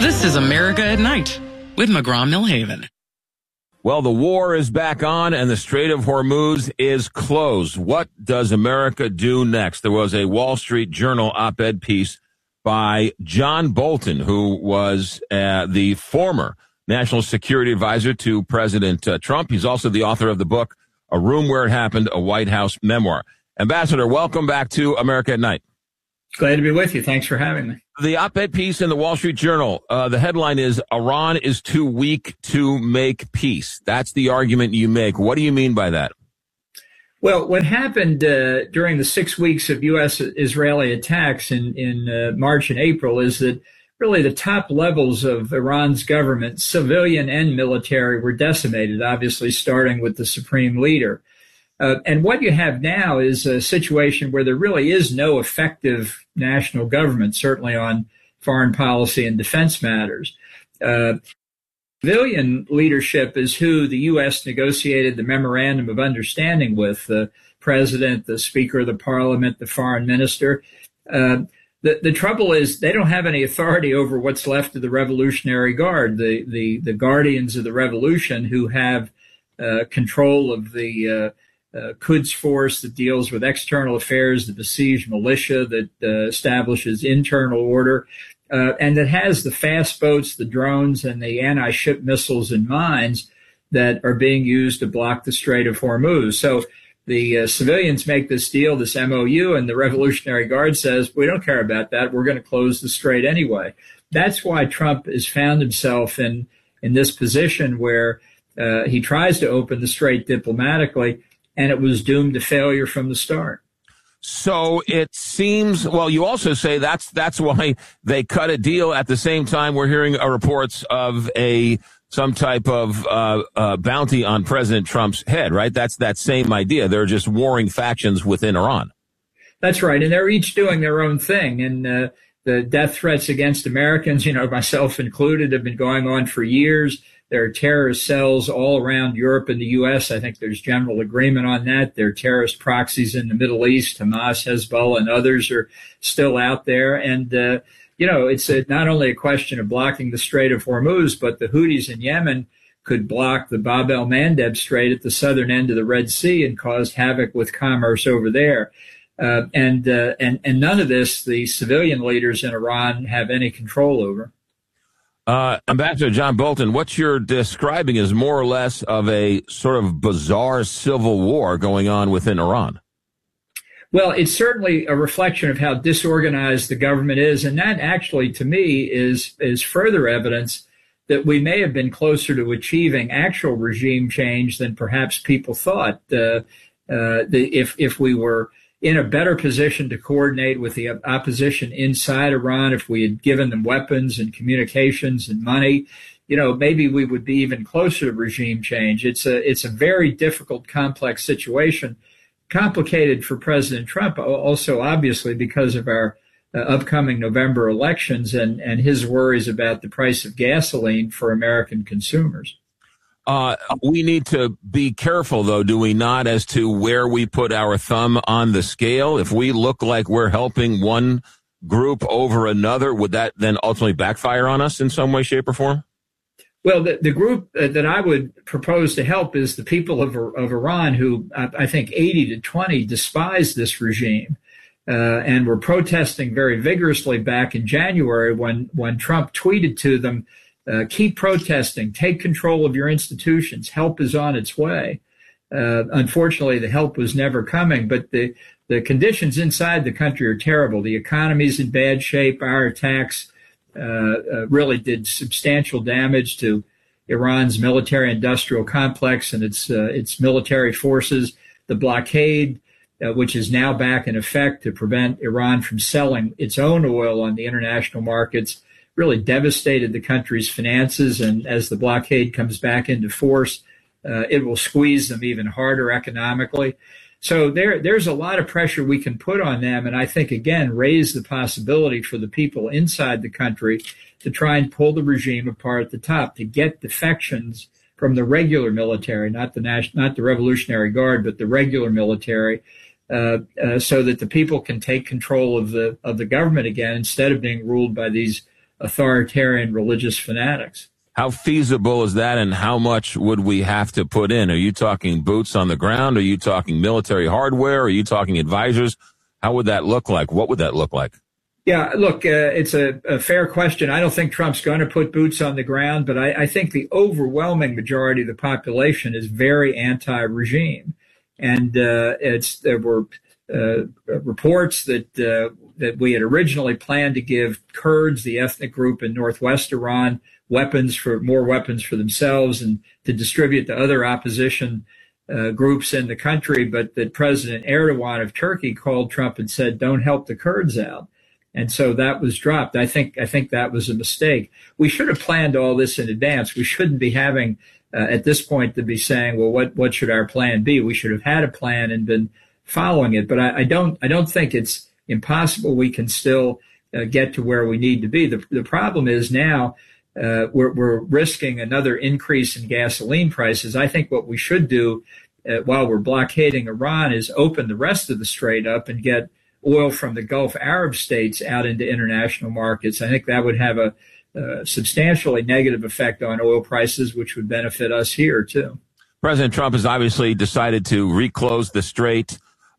This is America at Night with McGraw-Millhaven. Well, the war is back on and the Strait of Hormuz is closed. What does America do next? There was a Wall Street Journal op-ed piece by John Bolton, who was the former national security advisor to President Trump. He's also the author of the book, A Room Where It Happened, a White House Memoir. Ambassador, welcome back to America at Night. Glad to be with you. Thanks for having me. The op-ed piece in the Wall Street Journal, the headline is, Iran is too weak to make peace. That's the argument you make. What do you mean by that? Well, what happened during the 6 weeks of U.S.-Israeli attacks in March and April is that really the top levels of Iran's government, civilian and military, were decimated, obviously starting with the supreme leader. And what you have now is a situation where there really is no effective national government, certainly on foreign policy and defense matters. Civilian leadership is who the U.S. negotiated the memorandum of understanding with, the president, the speaker of the parliament, the foreign minister. The trouble is they don't have any authority over what's left of the Revolutionary Guard, the guardians of the revolution, who have control of the Quds force that deals with external affairs, the besieged militia that establishes internal order, and that has the fast boats, the drones, and the anti-ship missiles and mines that are being used to block the Strait of Hormuz. So the civilians make this deal, this MOU, and the Revolutionary Guard says, we don't care about that. We're going to close the strait anyway. That's why Trump has found himself in this position where he tries to open the strait diplomatically, and it was doomed to failure from the start. So it seems, well, you also say that's why they cut a deal. At the same time, we're hearing reports of some type of bounty on President Trump's head, right? That's that same idea. They're just warring factions within Iran. That's right. And they're each doing their own thing. And the death threats against Americans, myself included, have been going on for years. There are terrorist cells all around Europe and the U.S. I think there's general agreement on that. There are terrorist proxies in the Middle East. Hamas, Hezbollah, and others are still out there. And, it's not only a question of blocking the Strait of Hormuz, but the Houthis in Yemen could block the Bab el-Mandeb Strait at the southern end of the Red Sea and cause havoc with commerce over there. And none of this the civilian leaders in Iran have any control over. Ambassador John Bolton, what you're describing is more or less of a sort of bizarre civil war going on within Iran. Well, it's certainly a reflection of how disorganized the government is. And that actually, to me, is further evidence that we may have been closer to achieving actual regime change than perhaps people thought. If we were in a better position to coordinate with the opposition inside Iran, if we had given them weapons and communications and money, maybe we would be even closer to regime change. It's a very difficult, complex situation, complicated for President Trump, also obviously because of our upcoming November elections and his worries about the price of gasoline for American consumers. We need to be careful, though, do we not, as to where we put our thumb on the scale? If we look like we're helping one group over another, would that then ultimately backfire on us in some way, shape, or form? Well, the group that I would propose to help is the people of Iran, who I think 80-20 despise this regime and were protesting very vigorously back in January when Trump tweeted to them, keep protesting, take control of your institutions, help is on its way. Unfortunately, the help was never coming, but the conditions inside the country are terrible. The economy's in bad shape. Our attacks really did substantial damage to Iran's military-industrial complex and its military forces. The blockade, which is now back in effect to prevent Iran from selling its own oil on the international markets, really devastated the country's finances. And as the blockade comes back into force, it will squeeze them even harder economically. So there's a lot of pressure we can put on them. And I think, again, raise the possibility for the people inside the country to try and pull the regime apart at the top, to get defections from the regular military, not the Revolutionary Guard, but the regular military, so that the people can take control of the government again, instead of being ruled by these authoritarian religious fanatics. How feasible is that, and how much would we have to put in? Are you talking boots on the ground? Are you talking military hardware? Are you talking advisors? How would that look like? What would that look like? Yeah, look, it's a fair question. I don't think Trump's going to put boots on the ground, but I think the overwhelming majority of the population is very anti-regime. And there were reports that we had originally planned to give Kurds, the ethnic group in northwest Iran, more weapons for themselves and to distribute to other opposition groups in the country, but that President Erdogan of Turkey called Trump and said, "Don't help the Kurds out." And so that was dropped. I think that was a mistake. We should have planned all this in advance. We shouldn't be having at this point to be saying, well, what should our plan be? We should have had a plan and been following it. But I don't think it's impossible. We can still get to where we need to be. The problem is now we're risking another increase in gasoline prices. I think what we should do while we're blockading Iran is open the rest of the strait up and get oil from the Gulf Arab states out into international markets. I think that would have a substantially negative effect on oil prices, which would benefit us here, too. President Trump has obviously decided to reclose the strait,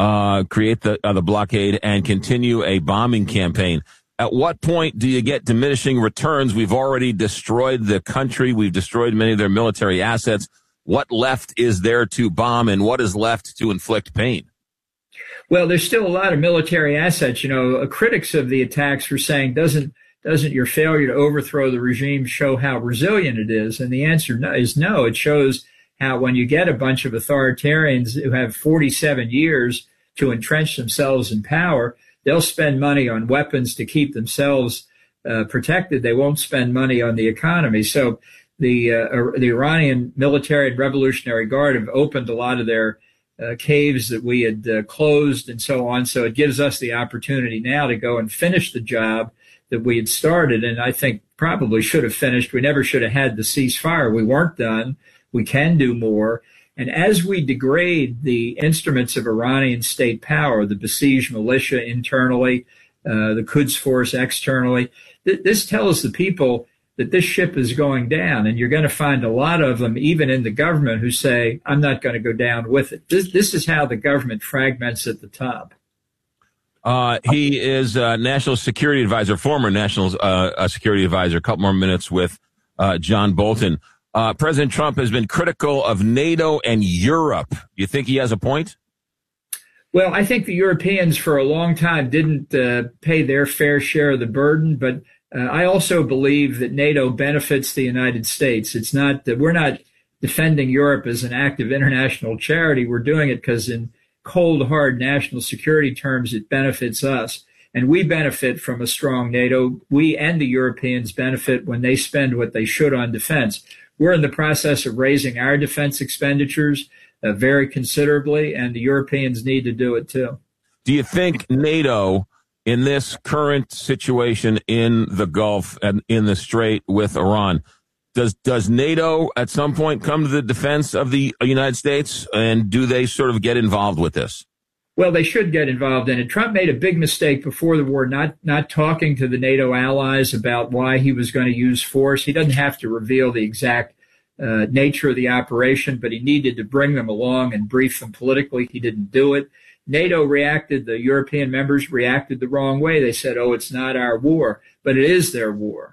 create the blockade, and continue a bombing campaign. At what point do you get diminishing returns? We've already destroyed the country. We've destroyed many of their military assets. What left is there to bomb, and what is left to inflict pain? Well, there's still a lot of military assets. Critics of the attacks were saying, doesn't your failure to overthrow the regime show how resilient it is? And the answer is no. It shows how when you get a bunch of authoritarians who have 47 years to entrench themselves in power, they'll spend money on weapons to keep themselves protected. They won't spend money on the economy. So the Iranian military and Revolutionary Guard have opened a lot of their caves that we had closed and so on. So it gives us the opportunity now to go and finish the job that we had started. And I think probably should have finished. We never should have had the ceasefire. We weren't done. We can do more. And as we degrade the instruments of Iranian state power, the besieged militia internally, the Quds Force externally, this tells the people that this ship is going down, and you're going to find a lot of them, even in the government, who say, I'm not going to go down with it. This is how the government fragments at the top. He is National Security Advisor, former National Security Advisor. A couple more minutes with John Bolton. President Trump has been critical of NATO and Europe. Do you think he has a point? Well, I think the Europeans for a long time didn't pay their fair share of the burden, but I also believe that NATO benefits the United States. It's not that we're not defending Europe as an act of international charity. We're doing it because in cold, hard national security terms, it benefits us. And we benefit from a strong NATO. We and the Europeans benefit when they spend what they should on defense. We're in the process of raising our defense expenditures very considerably, and the Europeans need to do it too. Do you think NATO, in this current situation in the Gulf and in the Strait with Iran, does NATO at some point come to the defense of the United States, and do they sort of get involved with this? Well, they should get involved in it. Trump made a big mistake before the war, not talking to the NATO allies about why he was going to use force. He doesn't have to reveal the exact nature of the operation, but he needed to bring them along and brief them politically. He didn't do it. NATO reacted, the European members reacted the wrong way. They said, oh, it's not our war, but it is their war.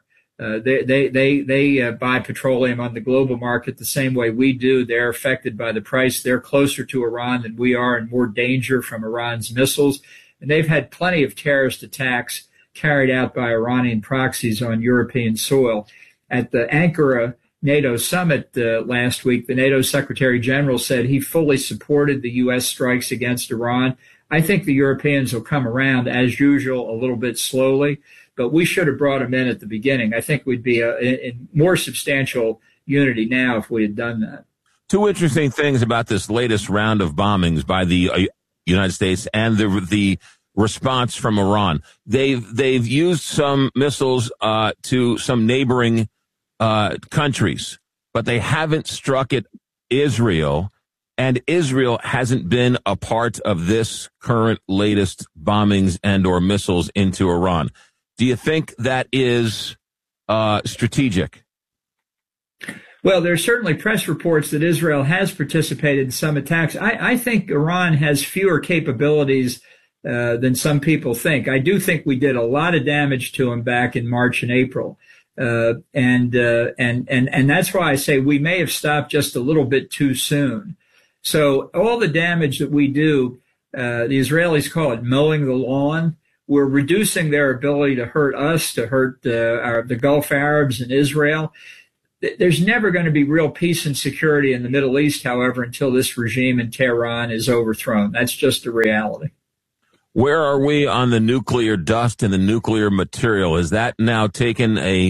They buy petroleum on the global market the same way we do. They're affected by the price. They're closer to Iran than we are and more danger from Iran's missiles. And they've had plenty of terrorist attacks carried out by Iranian proxies on European soil. At the Ankara NATO summit last week, the NATO Secretary General said he fully supported the U.S. strikes against Iran. I think the Europeans will come around, as usual, a little bit slowly, but we should have brought them in at the beginning. I think we'd be in more substantial unity now if we had done that. Two interesting things about this latest round of bombings by the United States and the response from Iran. They've used some missiles to some neighboring countries, but they haven't struck at Israel, and Israel hasn't been a part of this current latest bombings and or missiles into Iran. Do you think that is strategic? Well, there are certainly press reports that Israel has participated in some attacks. I think Iran has fewer capabilities than some people think. I do think we did a lot of damage to them back in March and April. And that's why I say we may have stopped just a little bit too soon. So all the damage that we do, the Israelis call it mowing the lawn. We're reducing their ability to hurt us, to hurt the Gulf Arabs and Israel. There's never going to be real peace and security in the Middle East, however, until this regime in Tehran is overthrown. That's just a reality. Where are we on the nuclear dust and the nuclear material? Is that now taken a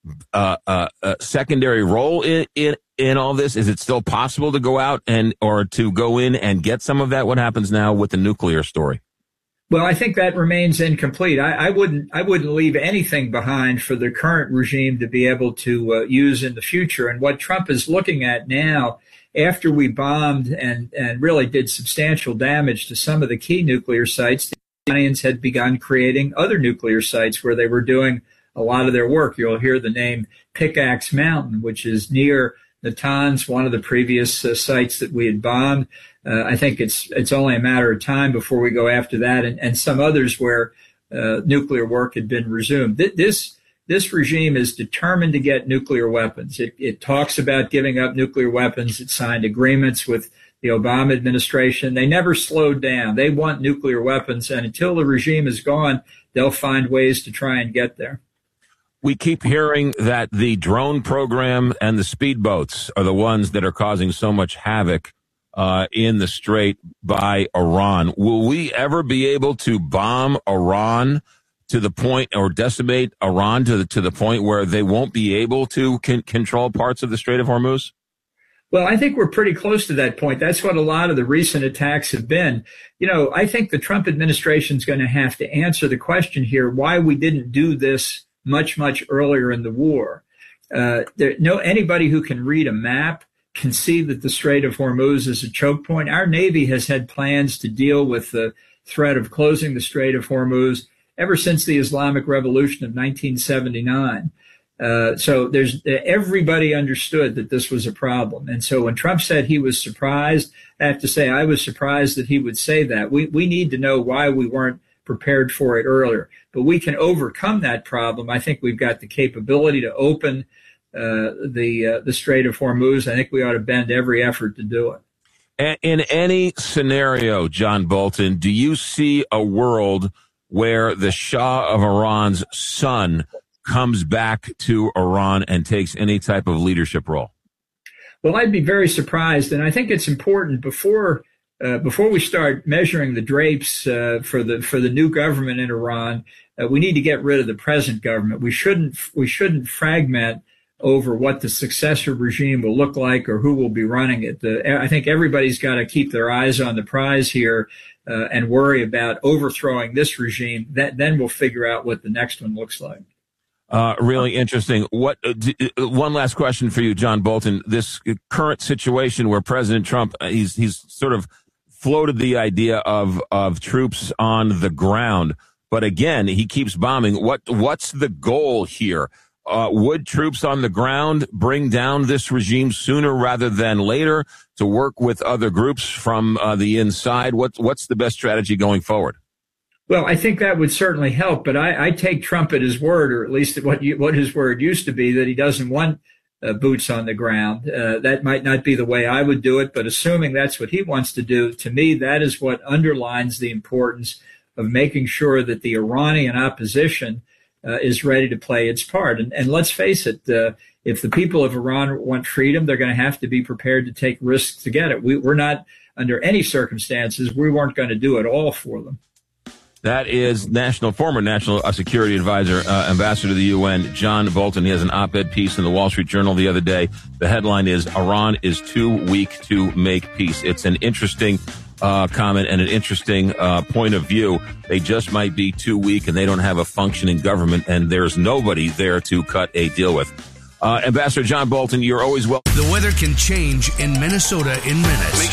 secondary role in all this? Is it still possible to go out or to go in and get some of that? What happens now with the nuclear story? Well, I think that remains incomplete. I wouldn't leave anything behind for the current regime to be able to use in the future. And what Trump is looking at now, after we bombed and really did substantial damage to some of the key nuclear sites, the Iranians had begun creating other nuclear sites where they were doing a lot of their work. You'll hear the name Pickaxe Mountain, which is near Natanz, one of the previous sites that we had bombed. I think it's only a matter of time before we go after that, and some others where nuclear work had been resumed. This regime is determined to get nuclear weapons. It talks about giving up nuclear weapons. It signed agreements with the Obama administration. They never slowed down. They want nuclear weapons, and until the regime is gone, they'll find ways to try and get there. We keep hearing that the drone program and the speedboats are the ones that are causing so much havoc in the Strait by Iran. Will we ever be able to bomb Iran to the point, or decimate Iran to the point where they won't be able to control parts of the Strait of Hormuz? Well, I think we're pretty close to that point. That's what a lot of the recent attacks have been. You know, I think the Trump administration is going to have to answer the question here, why we didn't do this much earlier in the war. Anybody who can read a map can see that the Strait of Hormuz is a choke point. Our Navy has had plans to deal with the threat of closing the Strait of Hormuz ever since the Islamic Revolution of 1979. So everybody understood that this was a problem. And so when Trump said he was surprised, I have to say I was surprised that he would say that. We need to know why we weren't prepared for it earlier. But we can overcome that problem. I think we've got the capability to open the Strait of Hormuz. I think we ought to bend every effort to do it. In any scenario, John Bolton, do you see a world where the Shah of Iran's son comes back to Iran and takes any type of leadership role? Well, I'd be very surprised. And I think it's important before we start measuring the drapes for the new government in Iran, we need to get rid of the present government. We shouldn't fragment over what the successor regime will look like or who will be running it. I think everybody's got to keep their eyes on the prize here and worry about overthrowing this regime. Then we'll figure out what the next one looks like. Really interesting. One last question for you, John Bolton. This current situation where President Trump, he's sort of floated the idea of troops on the ground, but again, he keeps bombing. What's the goal here? Would troops on the ground bring down this regime sooner rather than later to work with other groups from the inside? What's the best strategy going forward? Well, I think that would certainly help, but I take Trump at his word, or at least what his word used to be, that he doesn't want boots on the ground. That might not be the way I would do it, but assuming that's what he wants to do, to me, that is what underlines the importance of making sure that the Iranian opposition is ready to play its part. And let's face it, if the people of Iran want freedom, they're going to have to be prepared to take risks to get it. We're not, under any circumstances, we weren't going to do it all for them. That is former national security advisor, ambassador to the UN, John Bolton. He has an op-ed piece in the Wall Street Journal the other day. The headline is, Iran is too weak to make peace. It's an interesting comment and an interesting point of view. They just might be too weak and they don't have a functioning government, and there's nobody there to cut a deal with. Ambassador John Bolton, you're always welcome. The weather can change in Minnesota in minutes.